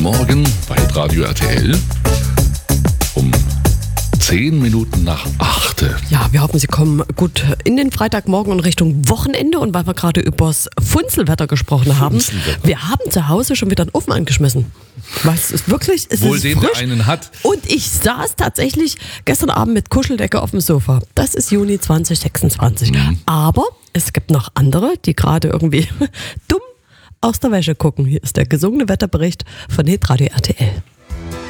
Morgen bei Radio RTL um 10 Minuten nach 8. Ja, wir hoffen, Sie kommen gut in den Freitagmorgen und Richtung Wochenende. Und weil wir gerade übers Funzelwetter gesprochen haben, wir haben zu Hause schon wieder einen Ofen angeschmissen. Weil es ist wirklich, es Wohl ist den, frisch. der einen hat. Und ich saß tatsächlich gestern Abend mit Kuscheldecke auf dem Sofa. Das ist Juni 2026. Aber es gibt noch andere, die gerade irgendwie dumm aus der Wäsche gucken. Hier ist der gesungene Wetterbericht von Hitradio RTL.